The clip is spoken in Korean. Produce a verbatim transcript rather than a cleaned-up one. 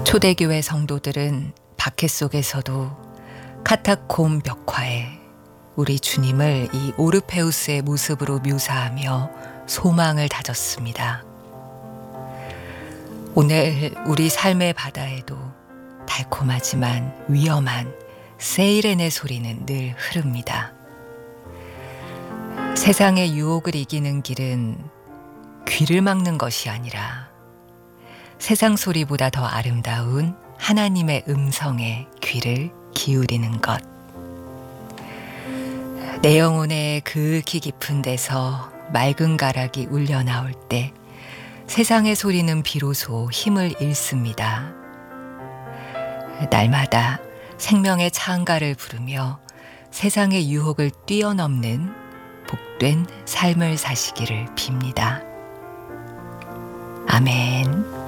초대교회 성도들은 박해 속에서도 카타콤 벽화에 우리 주님을 이 오르페우스의 모습으로 묘사하며 소망을 다졌습니다. 오늘 우리 삶의 바다에도 달콤하지만 위험한 세이렌의 소리는 늘 흐릅니다. 세상의 유혹을 이기는 길은 귀를 막는 것이 아니라 세상 소리보다 더 아름다운 하나님의 음성에 귀를 기울이는 것. 내 영혼의 그윽히 깊은 데서 맑은 가락이 울려 나올 때 세상의 소리는 비로소 힘을 잃습니다. 날마다 생명의 창가를 부르며 세상의 유혹을 뛰어넘는 복된 삶을 사시기를 빕니다. 아멘.